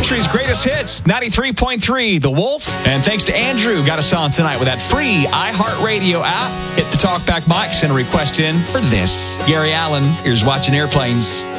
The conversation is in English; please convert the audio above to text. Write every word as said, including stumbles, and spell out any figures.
country's greatest hits, ninety-three point three, The Wolf. And thanks to Andrew, got us on tonight with that free iHeartRadio app. Hit the talkback mic, send a request in for this. Gary Allen, here's Watching Airplanes.